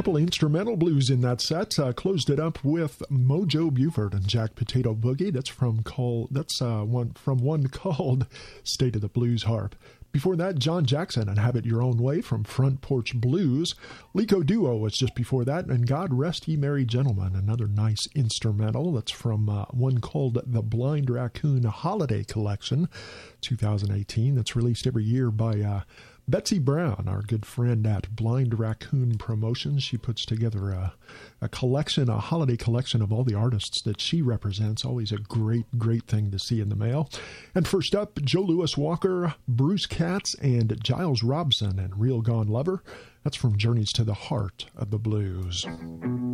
couple of instrumental blues in that set. Closed it up with Mojo Buford and Jack Potato Boogie. That's one called State of the Blues Harp. Before that, John Jackson and Have It Your Own Way from Front Porch Blues. Lico Duo was just before that, and God Rest Ye Merry Gentlemen, another nice instrumental. That's from one called The Blind Raccoon Holiday Collection, 2018. That's released every year by Betsy Brown, our good friend at Blind Raccoon Promotions. She puts together a collection, a holiday collection of all the artists that she represents. Always a great thing to see in the mail. And first up, Joe Louis Walker, Bruce Katz, and Giles Robson and Real Gone Lover. That's from Journeys to the Heart of the Blues.